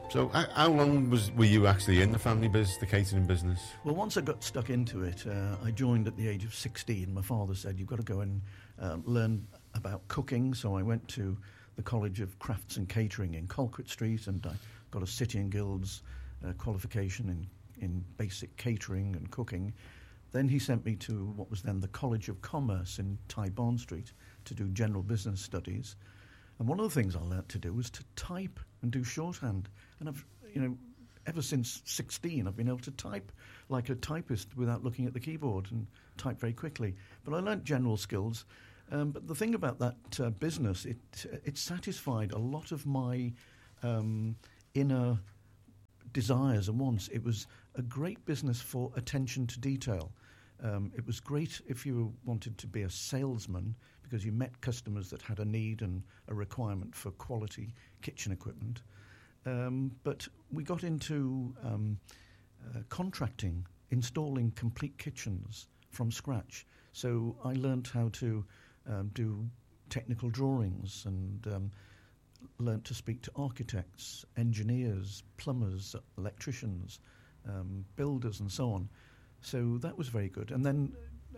So how long were you actually in the family business, the catering business? Well, once I got stuck into it, I joined at the age of 16. My father said, you've got to go and learn about cooking. So I went to the College of Crafts and Catering in Colquitt Street, and I got a City and Guilds qualification in basic catering and cooking. Then he sent me to what was then the College of Commerce in Tyburn Street to do general business studies. And one of the things I learnt to do was to type and do shorthand. And I've, ever since 16, I've been able to type like a typist without looking at the keyboard and type very quickly. But I learnt general skills. But the thing about that business, it satisfied a lot of my inner desires and wants. It was a great business for attention to detail. It was great if you wanted to be a salesman because you met customers that had a need and a requirement for quality kitchen equipment. But we got into contracting, installing complete kitchens from scratch. So I learnt how to do technical drawings and learnt to speak to architects, engineers, plumbers, electricians, builders and so on. So that was very good. And then,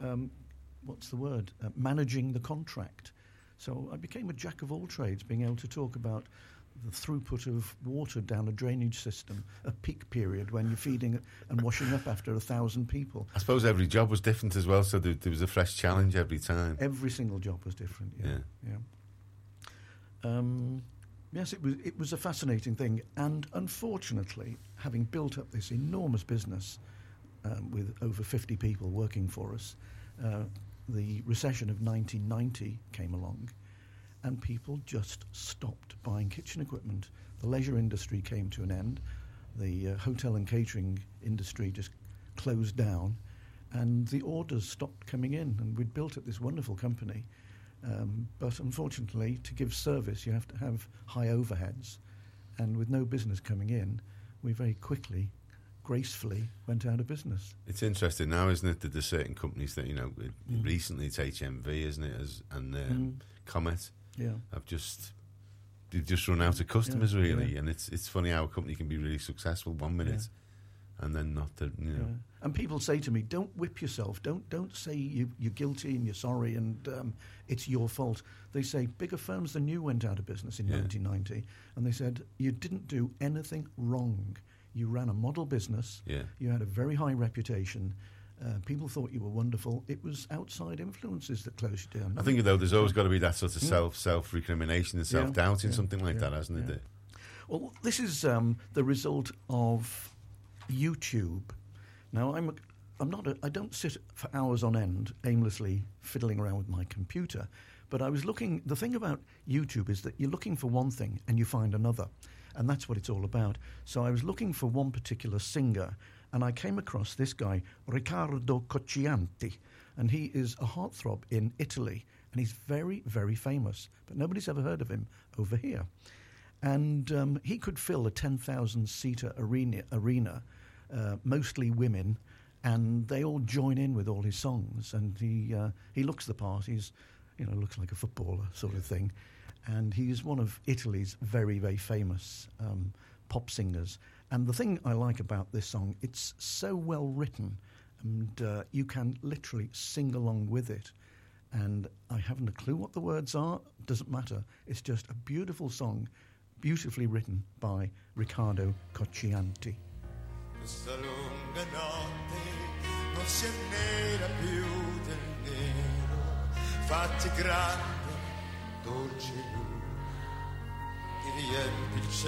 managing the contract. So I became a jack of all trades, being able to talk about the throughput of water down a drainage system, a peak period when you're feeding and washing up after 1,000 people. I suppose every job was different as well, so there was a fresh challenge every time. Every single job was different, yeah. Yes, it was a fascinating thing. And unfortunately, having built up this enormous business with over 50 people working for us, the recession of 1990 came along, and people just stopped buying kitchen equipment. The leisure industry came to an end. The hotel and catering industry just closed down, and the orders stopped coming in. And we'd built up this wonderful company, but unfortunately, to give service, you have to have high overheads. And with no business coming in, we very quickly, gracefully went out of business. It's interesting now, isn't it, that there's certain companies that, recently it's HMV, isn't it, and Comet. Yeah, they've just run out of customers, really, and it's funny how a company can be really successful one minute, and then not. And people say to me, "Don't whip yourself. Don't say you're guilty and you're sorry and it's your fault." They say bigger firms than you went out of business in 1990, and they said you didn't do anything wrong. You ran a model business. Yeah. You had a very high reputation. People thought you were wonderful. It was outside influences that closed you down. I think, though, there's always got to be that sort of self-recrimination and self-doubt in something like that, hasn't it? Well, this is the result of YouTube. Now, I don't sit for hours on end aimlessly fiddling around with my computer, but I was looking. The thing about YouTube is that you're looking for one thing and you find another, and that's what it's all about. So I was looking for one particular singer, and I came across this guy, Riccardo Coccianti, and he is a heartthrob in Italy, and he's very, very famous, but nobody's ever heard of him over here. And he could fill a 10,000-seater arena, mostly women, and they all join in with all his songs. And he looks the part. He's, looks like a footballer sort of thing. And he's one of Italy's very, very famous pop singers. And the thing I like about this song, it's so well written, and you can literally sing along with it. And I haven't a clue what the words are. Doesn't matter. It's just a beautiful song, beautifully written by Riccardo Coccianti. Questa lunga notte non si annera più del nero, fatti grande, dolce luce, che riempi il cielo.